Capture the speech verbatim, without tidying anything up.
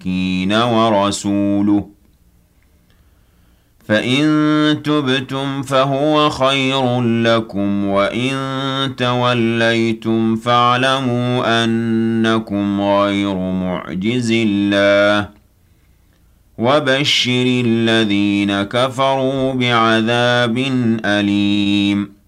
مسكين ورسوله فإن تبتم فهو خير لكم وإن توليتم فاعلموا أنكم غير معجز الله وبشر الذين كفروا بعذاب أليم